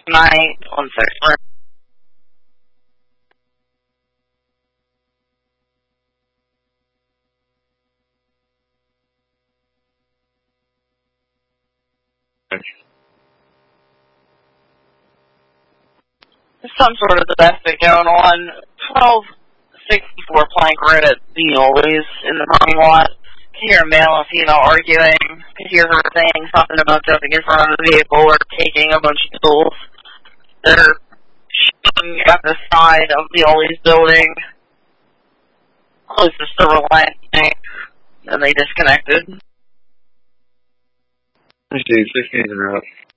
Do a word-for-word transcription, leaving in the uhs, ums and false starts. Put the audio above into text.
night, one second. There's some sort of domestic going on. twelve sixty-four Plank Road at the Oldies in the parking lot. Can hear a male and female arguing. Can hear her saying something about jumping in front of the vehicle or taking a bunch of tools. They're shooting at the side of the Oldies building, closest to Reliant Bank, and they disconnected. I see, sixteen in a row.